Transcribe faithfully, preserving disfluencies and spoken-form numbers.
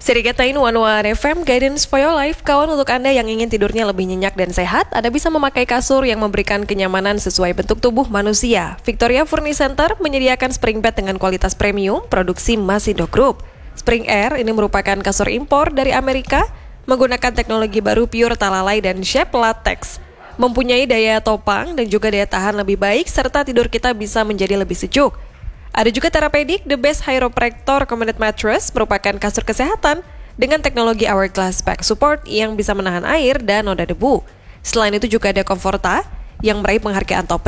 Serikat Tain seratus satu F M Guidance for Your Life. Kawan, untuk Anda yang ingin tidurnya lebih nyenyak dan sehat, Anda bisa memakai kasur yang memberikan kenyamanan sesuai bentuk tubuh manusia. Victoria Furniture Center menyediakan spring bed dengan kualitas premium, produksi Masindo Group. Spring Air ini merupakan kasur impor dari Amerika, menggunakan teknologi baru pure talalay dan shape latex. Mempunyai daya topang dan juga daya tahan lebih baik, serta tidur kita bisa menjadi lebih sejuk. Ada juga Therapedic, the best chiropractor recommended mattress, merupakan kasur kesehatan dengan teknologi Hourglass back support yang bisa menahan air dan noda debu. Selain itu juga ada Comforta yang meraih penghargaan top